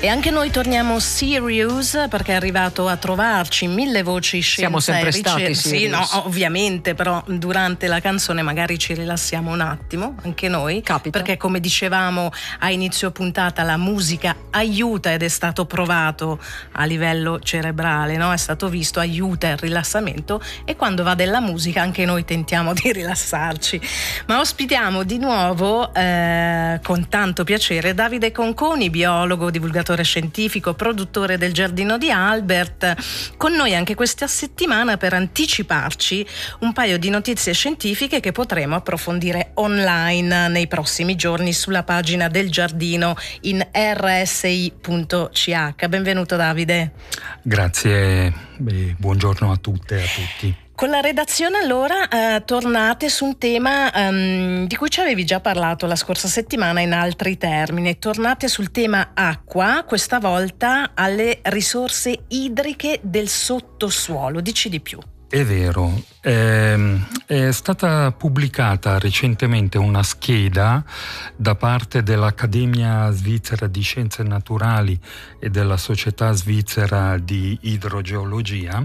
E anche noi torniamo serious, perché è arrivato a trovarci Mille Voci Scienza. Siamo sempre e stati Sì, no, serious. ovviamente, però durante la canzone magari ci rilassiamo un attimo, anche noi. Capita. Perché come dicevamo a inizio puntata, la musica aiuta, ed è stato provato a livello cerebrale, no? È stato visto, aiuta il rilassamento, e quando va della musica anche noi tentiamo di rilassarci. Ma ospitiamo di nuovo con tanto piacere Davide Conconi, biologo, divulgatore scientifico, produttore del Giardino di Albert, con noi anche questa settimana per anticiparci un paio di notizie scientifiche che potremo approfondire online nei prossimi giorni sulla pagina del Giardino in rsi.ch. Benvenuto Davide. Grazie, buongiorno a tutte e a tutti. Con la redazione allora tornate su un tema di cui ci avevi già parlato la scorsa settimana in altri termini. Tornate sul tema acqua, questa volta alle risorse idriche del sottosuolo. Dici di più. È vero, è stata pubblicata recentemente una scheda da parte dell'Accademia Svizzera di Scienze Naturali e della Società Svizzera di Idrogeologia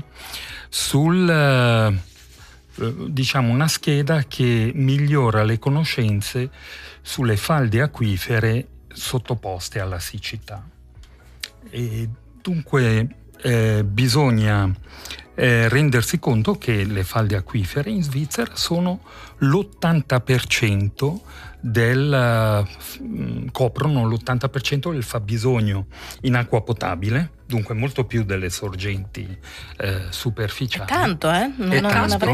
diciamo una scheda che migliora le conoscenze sulle falde acquifere sottoposte alla siccità. E dunque bisogna rendersi conto che le falde acquifere in Svizzera sono l'80% coprono l'80% del fabbisogno in acqua potabile, dunque molto più delle sorgenti superficiali. È tanto, non avrei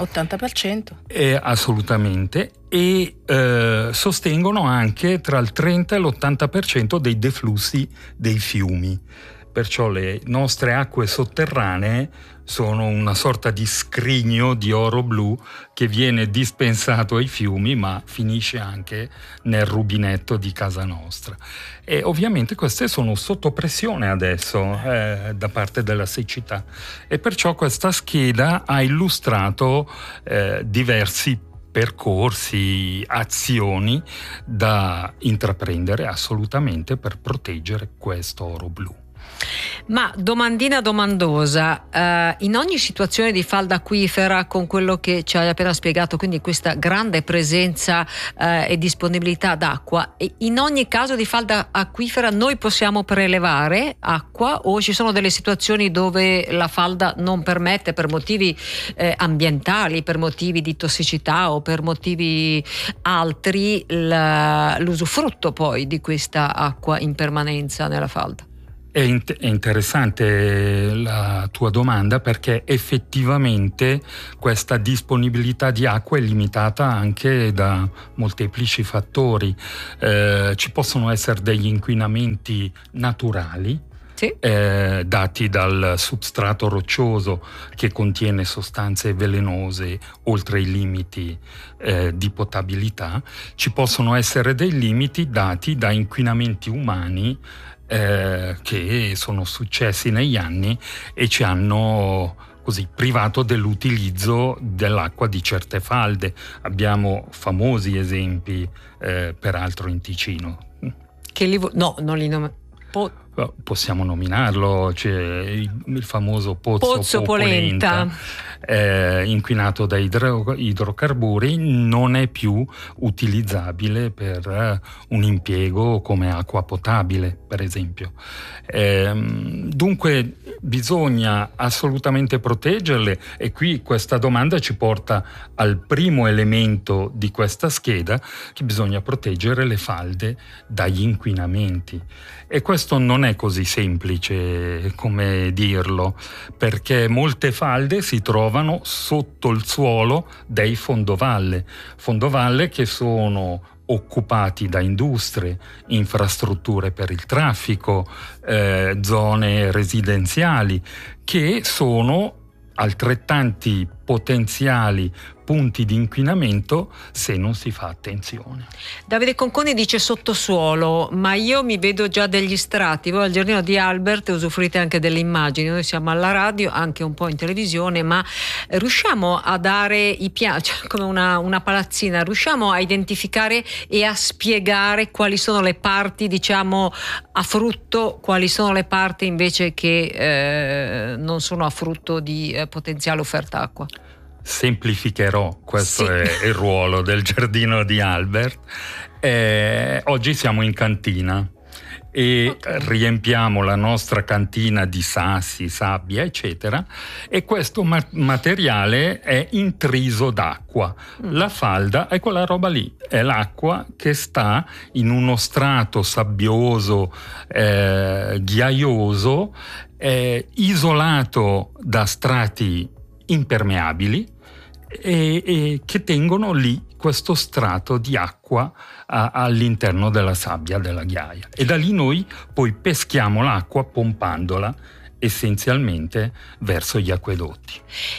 80%. Assolutamente, e sostengono anche tra il 30 e l'80% dei deflussi dei fiumi. Perciò le nostre acque sotterranee sono una sorta di scrigno di oro blu che viene dispensato ai fiumi, ma finisce anche nel rubinetto di casa nostra. E ovviamente queste sono sotto pressione adesso da parte della siccità, e perciò questa scheda ha illustrato diversi percorsi, azioni da intraprendere assolutamente per proteggere questo oro blu. Ma domandina domandosa, in ogni situazione di falda acquifera, con quello che ci hai appena spiegato, quindi questa grande presenza e disponibilità d'acqua, in ogni caso di falda acquifera noi possiamo prelevare acqua, o ci sono delle situazioni dove la falda non permette, per motivi ambientali, per motivi di tossicità o per motivi altri, l'usufrutto poi di questa acqua in permanenza nella falda? È interessante la tua domanda, perché effettivamente questa disponibilità di acqua è limitata anche da molteplici fattori. Ci possono essere degli inquinamenti naturali, sì, dati dal substrato roccioso che contiene sostanze velenose oltre i limiti di potabilità. Ci possono essere dei limiti dati da inquinamenti umani che sono successi negli anni e ci hanno così privato dell'utilizzo dell'acqua di certe falde. Abbiamo famosi esempi, peraltro in Ticino. Non li nome. Possiamo nominarlo, c'è il famoso Pozzo Polenta, inquinato da idrocarburi, non è più utilizzabile per un impiego come acqua potabile, per esempio. Dunque bisogna assolutamente proteggerle, e qui questa domanda ci porta al primo elemento di questa scheda, che bisogna proteggere le falde dagli inquinamenti. E questo non è così semplice come dirlo, perché molte falde si trovano sotto il suolo dei fondovalle che sono occupati da industrie, infrastrutture per il traffico, zone residenziali, che sono altrettanti potenziali punti di inquinamento se non si fa attenzione. Davide Conconi dice sottosuolo, ma io mi vedo già degli strati. Voi al Giardino di Albert usufruite anche delle immagini, noi siamo alla radio, anche un po' in televisione, ma riusciamo a dare i piani, cioè come una palazzina, riusciamo a identificare e a spiegare quali sono le parti, diciamo, a frutto, quali sono le parti invece che non sono a frutto di potenziale offerta acqua? Semplificherò, questo sì. È il ruolo del Giardino di Albert. Oggi siamo in cantina e riempiamo la nostra cantina di sassi, sabbia, eccetera, e questo materiale è intriso d'acqua. La falda è quella roba lì, è l'acqua che sta in uno strato sabbioso, ghiaioso, isolato da strati impermeabili e che tengono lì questo strato di acqua all'interno della sabbia della ghiaia, e da lì noi poi peschiamo l'acqua pompandola essenzialmente verso gli acquedotti.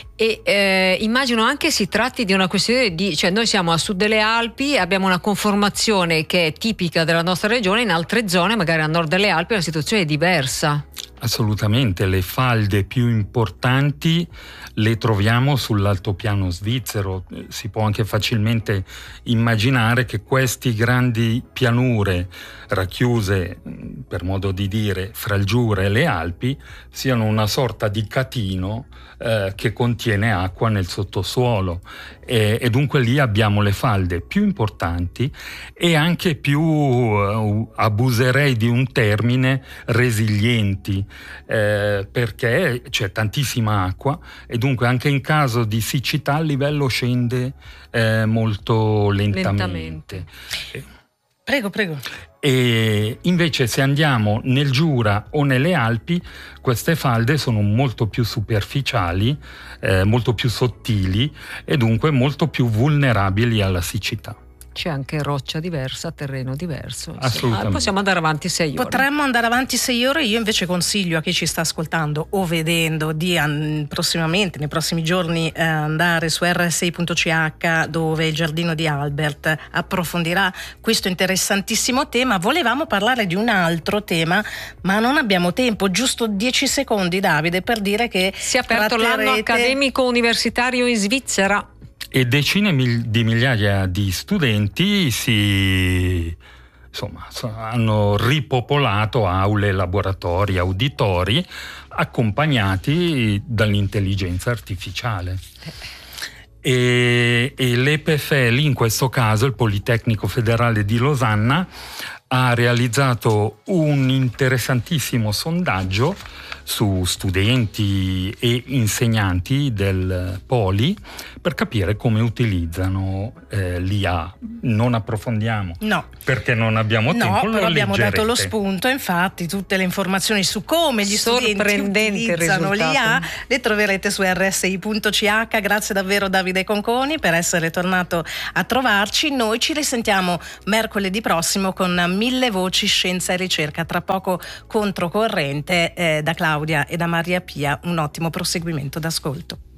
E immagino anche si tratti di una questione cioè noi siamo a sud delle Alpi, abbiamo una conformazione che è tipica della nostra regione, in altre zone, magari a nord delle Alpi, la situazione è diversa. Assolutamente, le falde più importanti le troviamo sull'altopiano svizzero. Si può anche facilmente immaginare che queste grandi pianure racchiuse, per modo di dire, fra il Giura e le Alpi, siano una sorta di catino che contiene acqua nel sottosuolo, e dunque lì abbiamo le falde più importanti e anche più, abuserei di un termine, resilienti, perché c'è tantissima acqua e dunque anche in caso di siccità il livello scende molto lentamente. Prego. E invece se andiamo nel Giura o nelle Alpi, queste falde sono molto più superficiali, molto più sottili e dunque molto più vulnerabili alla siccità. C'è anche roccia diversa, terreno diverso. Assolutamente. Possiamo andare avanti 6 ore. Potremmo andare avanti 6 ore. Io invece consiglio a chi ci sta ascoltando o vedendo di prossimamente, nei prossimi giorni, andare su rsi.ch, dove il Giardino di Albert approfondirà questo interessantissimo tema. Volevamo parlare di un altro tema, ma non abbiamo tempo. Giusto 10 secondi, Davide, per dire che si è aperto l'anno accademico universitario in Svizzera. E decine di migliaia di studenti hanno ripopolato aule, laboratori, auditori, accompagnati dall'intelligenza artificiale. E l'EPFL, in questo caso il Politecnico Federale di Losanna, ha realizzato un interessantissimo sondaggio su studenti e insegnanti del Poli per capire come utilizzano l'IA. Non approfondiamo, no, perché non abbiamo tempo. No, però abbiamo dato lo spunto. Infatti tutte le informazioni su come gli studenti utilizzano l'IA le troverete su rsi.ch. Grazie davvero Davide Conconi per essere tornato a trovarci. Noi ci risentiamo mercoledì prossimo con 1000 voci, scienza e ricerca. Tra poco Controcorrente da Claudia e da Maria Pia. Un ottimo proseguimento d'ascolto.